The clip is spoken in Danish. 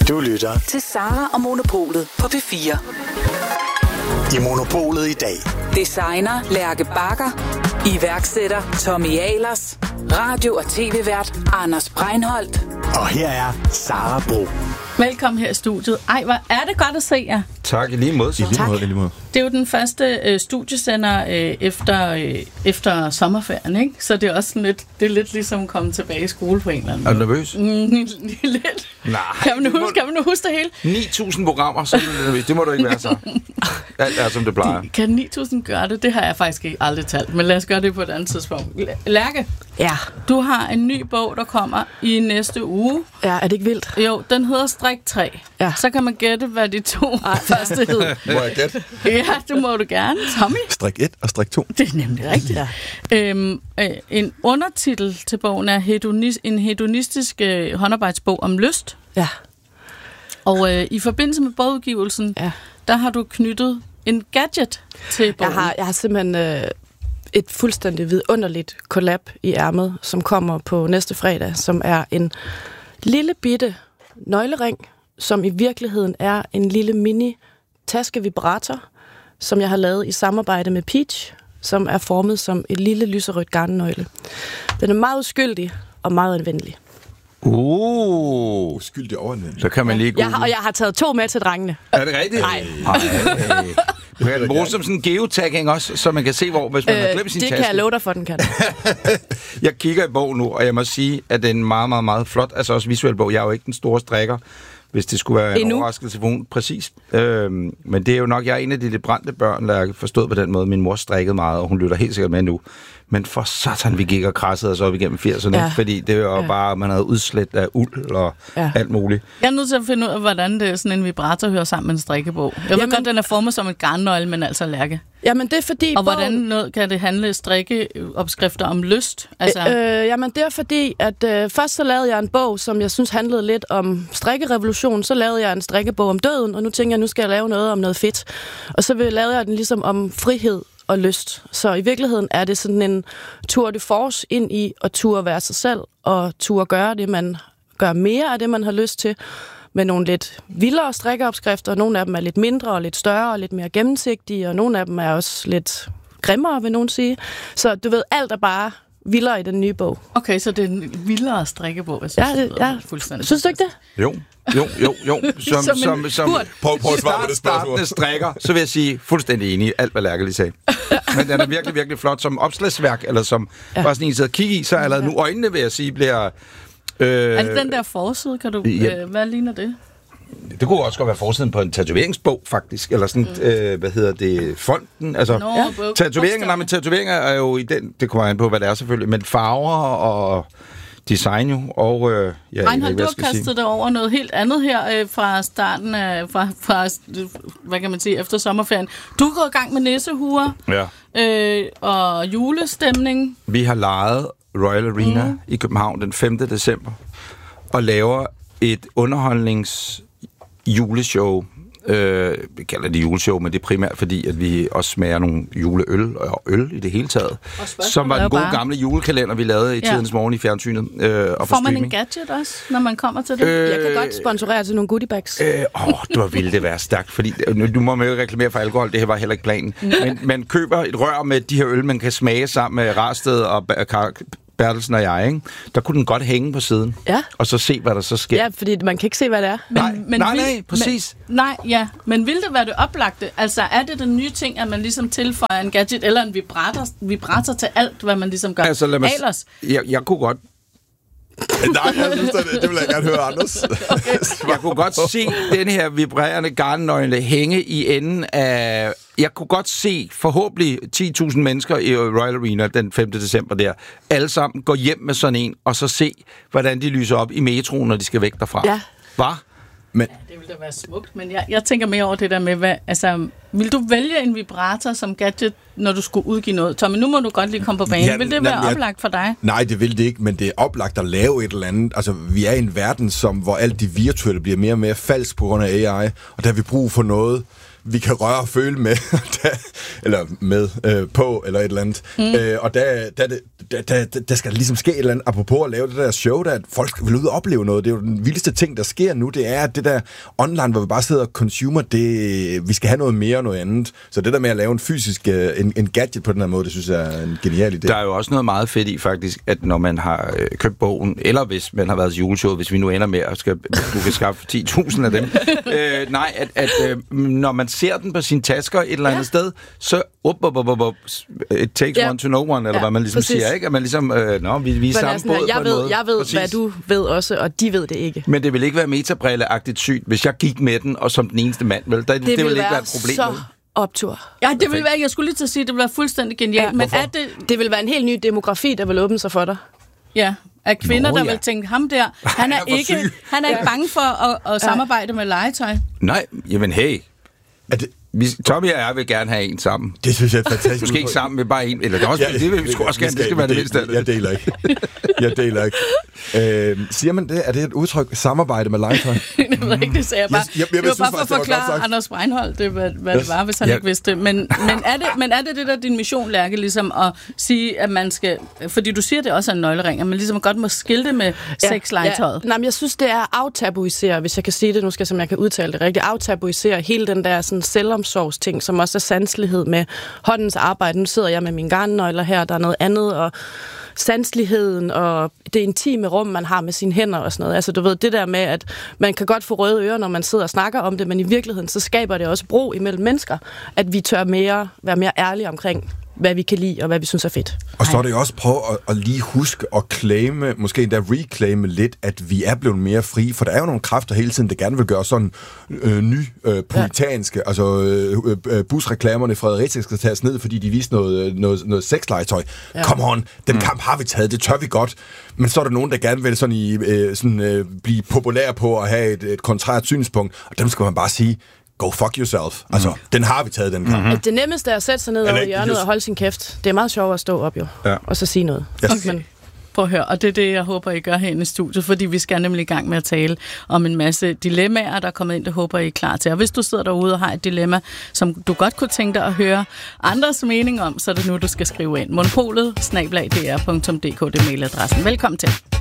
Du lytter til Sara og Monopolet på P4. I Monopolet i dag. Designer Lærke Bagger. Iværksætter Tommy Ahlers. Radio- og tv-vært Anders Breinholt. Og her er Sara Bro. Velkommen her i studiet. Ej, hvor er det godt at se jer. Tak, i lige måde. Det er jo den første studiesender efter sommerferien, ikke? Så det er også sådan lidt ligesom at komme tilbage i skole på en eller anden måde. Er du nervøs? Lidt. Nej. Kan man nu huske det hele? 9.000 programmer, så er du nervøs. Det må du ikke være så. Alt er, som det plejer. Kan 9.000 gøre det? Det har jeg faktisk ikke aldrig talt, men lad os gøre det på et andet tidspunkt. Lærke, ja. Du har en ny bog, der kommer i næste uge. Ja, er det ikke vildt? Jo, den hedder Strik 3. Ja. Så kan man gætte, hvad de to første hed. Må jeg gætte? Ja, det må du gerne. Tommy? Strik 1 og strik 2. Det er nemlig rigtigt. Ja. En undertitel til bogen er en hedonistisk håndarbejdsbog om lyst. Ja. Og i forbindelse med bogudgivelsen, der har du knyttet en gadget til bogen. Jeg har simpelthen et fuldstændig vidunderligt collab i ærmet, som kommer på næste fredag, som er en lille bitte nøglering, som i virkeligheden er en lille mini taskevibrator, som jeg har lavet i samarbejde med Peach, som er formet som et lille lyserødt garnnøgle. Den er meget uskyldig og meget anvendelig. Uskyldig og anvendelig. Så kan man lige google. Jeg har taget 2 med til drengene. Er det rigtigt? Nej. Du kan den bruge som sådan en geotagging også, så man kan se, hvor hvis man har glemt sin taske. Det kan jeg love dig for, den kan. Jeg kigger i bogen nu, og jeg må sige, at det er en meget, meget, meget flot, altså også visuel bog. Jeg er jo ikke den store strikker, hvis det skulle være en overraskelse for hun. Præcis. Men det er jo nok, jeg er en af de lidt brændte børn, der er forstået på den måde. Min mor strikkede meget, og hun lytter helt sikkert med nu. Men for satan, vi gik og krassede os op igennem 80'erne, fordi det var bare, man havde udslæt af uld og alt muligt. Jeg er nødt til at finde ud af, hvordan det er sådan en vibrator hører sammen med en strikkebog. Jeg ved godt, den er formet som et garnnøgle, men altså Lærke. Jamen det er fordi... Og hvordan kan det handle strikkeopskrifter om lyst? Altså... Jamen det er fordi, at først så lavede jeg en bog, som jeg synes handlede lidt om strikkerevolution. Så lavede jeg en strikkebog om døden, og nu tænker jeg, nu skal jeg lave noget om noget fedt. Og så lavede jeg den ligesom om frihed og lyst. Så i virkeligheden er det sådan en tour de force ind i at turde være sig selv, og turde gøre det, man gør mere af det, man har lyst til, med nogle lidt vildere strikkeopskrifter. Nogle af dem er lidt mindre og lidt større og lidt mere gennemsigtige, og nogle af dem er også lidt grimmere, vil nogen sige. Så du ved, alt er bare vildere i den nye bog. Okay, så det er en vildere strikkebog. Fuldstændig. Synes du ikke det? Jo. Som Prøv at svare på det spørgsmål. Strikker, så vil jeg sige fuldstændig enig i alt, hvad Lærke lige sagde. Men den er virkelig, virkelig flot som opslagsværk, eller som bare sådan en sidder og kigge i, så er allerede nu øjnene, vil jeg sige, bliver... Er det den der forside, kan du... hvad ligner det? Det kunne også godt være forsiden på en tatoveringsbog, faktisk. Eller sådan, fonden. Altså, tatoveringer er jo i den... Det kommer an på, hvad det er selvfølgelig. Men farver og... design jo, og Reinhold, du har kastet dig over noget helt andet her fra starten af, fra hvad kan man sige, efter sommerferien. Du er gået i gang med nissehuer og julestemning. Vi har lejet Royal Arena i København den 5. december og laver et underholdningsjuleshow. Vi kalder det juleshow, men det er primært fordi, at vi også smager nogle juleøl og øl i det hele taget. Som var den gode gamle julekalender, vi lavede i tidens morgen i fjernsynet og på streaming. Får man en gadget også, når man kommer til det? Jeg kan godt sponsorere til nogle goodiebags. Det var vildt det være stærkt, fordi nu må man jo reklamere for alkohol, det her var heller ikke planen. Men man køber et rør med de her øl, man kan smage sammen med Rarsted og Bertelsen og jeg, ikke? Der kunne den godt hænge på siden, og så se, hvad der så sker. Ja, fordi man kan ikke se, hvad det er. Nej, præcis. Men vil det være det oplagte? Altså, er det den nye ting, at man ligesom tilføjer en gadget eller en vibrator til alt, hvad man ligesom gør? Altså, ellers? Jeg kunne godt... Nej, jeg synes, det vil jeg gerne høre, Anders. Okay. Jeg kunne godt se den her vibrerende garnnøgle hænge i enden af... Jeg kunne godt se forhåbentlig 10.000 mennesker i Royal Arena den 5. december der. Alle sammen går hjem med sådan en, og så se, hvordan de lyser op i metroen, når de skal væk derfra. Ja. Hvad? Men, det ville da være smukt, men jeg tænker mere over det der med, vil du vælge en vibrator som gadget, når du skulle udgive noget? Tommy, nu må du godt lige komme på banen. Vil det være oplagt for dig? Nej, det vil det ikke, men det er oplagt at lave et eller andet. Altså, vi er i en verden, hvor alt det virtuelle bliver mere og mere falsk på grund af AI, og der har vi brug for noget, vi kan røre og føle med, eller med på, eller et eller andet. Og der skal der ligesom ske et eller andet, apropos at lave det der show, der at folk vil ud og opleve noget. Det er jo den vildeste ting, der sker nu, det er, at det der online, hvor vi bare sidder og consumer, vi skal have noget mere og noget andet. Så det der med at lave en fysisk, en gadget på den her måde, det synes jeg er en genial idé. Der er jo også noget meget fedt i faktisk, at når man har købt bogen, eller hvis man har været til juleshow, hvis vi nu ender med at du kan skaffe 10.000 af dem. Når man ser den på sine tasker et eller andet sted, så it takes one to know one, eller hvad man ligesom siger, ikke? At man ligesom, vi er samme båd på en måde. Jeg ved, hvad du ved også, og de ved det ikke. Men det vil ikke være metabrille-agtigt sygt, hvis jeg gik med den, og som den eneste mand, vel? Det vil ikke være et problem. Så optur. Ja, det vil være, jeg skulle lige til at sige, det vil være fuldstændig genialt, men er det vil være en helt ny demografi, der vil åbne sig for dig. Ja, af kvinder, der vil tænke, ham der, han er ikke bange for at samarbejde med legetøj. Nej, jamen hey. Tommy og jeg vil gerne have en sammen. Det synes jeg er fantastisk. Måske ikke sammen med bare en, eller det vil vi sgu også gerne, det skal være det mindste. Jeg deler ikke. Siger man det? Er det et udtryk, samarbejde med legetøj? Det ved ikke, det sagde jeg bare. Det var bare for at forklare Anders Breinholt, hvad det var, hvis han ikke vidste det. Men er det der din mission, Lærke, ligesom at sige, at man skal, fordi du siger, det også er en nøglering, at man ligesom godt må skilte med sexlegetøjet. Nej, men jeg synes, det er aftabuisere, hvis jeg kan sige det nu, som jeg kan udtale det rigtigt, aftabuisere hele den der sådan selvomsorgsting, som også er sanselighed med håndens arbejde. Nu sidder jeg med mine garnnøgler her, der er noget andet, og sanseligheden og det intime rum, man har med sine hænder og sådan noget. Altså, du ved, det der med, at man kan godt få røde ører, når man sidder og snakker om det, men i virkeligheden, så skaber det også bro imellem mennesker, at vi tør være mere ærlige omkring, hvad vi kan lide, og hvad vi synes er fedt. Og så er det også prøve at lige huske at claime, måske endda reclaime lidt, at vi er blevet mere fri, for der er jo nogle kræfter hele tiden, der gerne vil gøre sådan puritanske, altså busreklamerne i Fredericia skal tages ned, fordi de viste noget sexlegetøj. Ja. Come on, den kamp har vi taget, det tør vi godt. Men så er der nogen, der gerne vil blive populær på at have et kontrært synspunkt, og dem skal man bare sige, go fuck yourself. Altså, den har vi taget, den kamp. Mm-hmm. Det nemmeste er at sætte sig ned over hjørnet og holde sin kæft. Det er meget sjovt at stå op, jo. Ja. Og så sige noget. Yes. Okay. Men prøv at høre, og det er det, jeg håber, I gør herinde i studiet, fordi vi skal nemlig i gang med at tale om en masse dilemmaer, der er kommet ind, det håber I er klar til. Og hvis du sidder derude og har et dilemma, som du godt kunne tænke dig at høre andres mening om, så er det nu, du skal skrive ind. Monopolet @dr.dk, det er mailadressen. Velkommen til.